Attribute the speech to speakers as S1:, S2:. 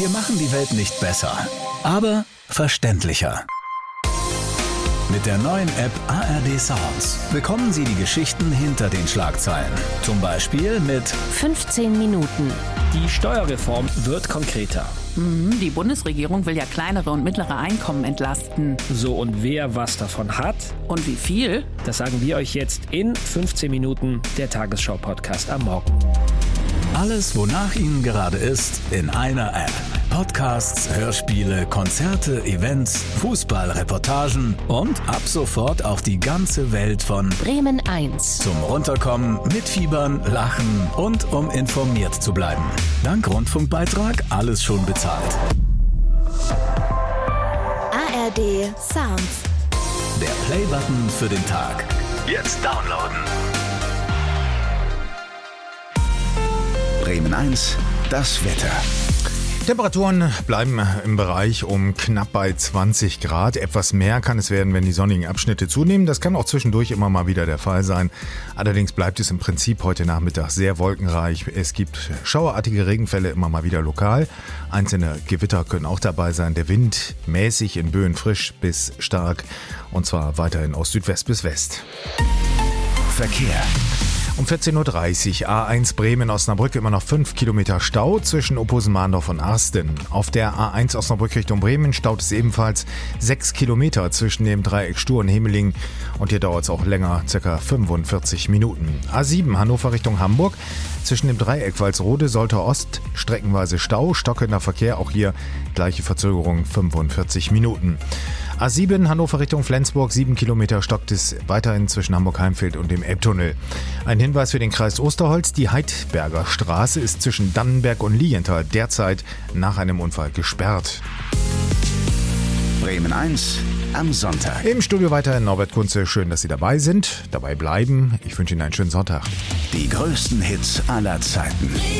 S1: Wir machen die Welt nicht besser, aber verständlicher. Mit der neuen App ARD Sounds bekommen Sie die Geschichten hinter den Schlagzeilen. Zum Beispiel mit
S2: 15 Minuten.
S3: Die Steuerreform wird konkreter.
S4: Die Bundesregierung will ja kleinere und mittlere Einkommen entlasten.
S3: So, und wer was davon hat?
S4: Und wie viel?
S3: Das sagen wir euch jetzt in 15 Minuten, der Tagesschau-Podcast am Morgen.
S1: alles, wonach Ihnen gerade ist, in einer App. Podcasts, Hörspiele, Konzerte, Events, Fußballreportagen und ab sofort auch die ganze Welt von
S2: Bremen 1.
S1: Zum Runterkommen, mitfiebern, lachen und um informiert zu bleiben. Dank Rundfunkbeitrag alles schon bezahlt.
S2: ARD Sounds.
S1: Der Playbutton für den Tag. Jetzt downloaden.
S5: Bremen 1, das Wetter.
S6: Temperaturen bleiben im Bereich um knapp bei 20 Grad. Etwas mehr kann es werden, wenn die sonnigen Abschnitte zunehmen. Das kann auch zwischendurch immer mal wieder der Fall sein. Allerdings bleibt es im Prinzip heute Nachmittag sehr wolkenreich. Es gibt schauerartige Regenfälle immer mal wieder lokal. Einzelne Gewitter können auch dabei sein. Der Wind mäßig in Böen frisch bis stark. Und zwar weiterhin aus Südwest bis West.
S5: Verkehr.
S6: Um 14.30 Uhr A1 Bremen-Osnabrück immer noch 5 Kilometer Stau zwischen Opposen-Mahndorf und Arsten. Auf der A1 Osnabrück Richtung Bremen staut es ebenfalls 6 Kilometer zwischen dem Dreieck Stur und Hemeling. Und hier dauert es auch länger, ca. 45 Minuten. A7 Hannover Richtung Hamburg. Zwischen dem Dreieck Walsrode, Soltau Ost streckenweise Stau, stockender Verkehr, auch hier gleiche Verzögerung, 45 Minuten. A7 Hannover Richtung Flensburg, 7 Kilometer stockt es weiterhin zwischen Hamburg-Heimfeld und dem Elbtunnel. Ein Hinweis für den Kreis Osterholz, die Heidberger Straße ist zwischen Dannenberg und Lienthal derzeit nach einem Unfall gesperrt.
S5: Bremen 1 am Sonntag.
S6: Im Studio weiterhin Norbert Kunze, schön, dass Sie dabei sind, dabei bleiben. Ich wünsche Ihnen einen schönen Sonntag.
S5: Die größten Hits aller Zeiten.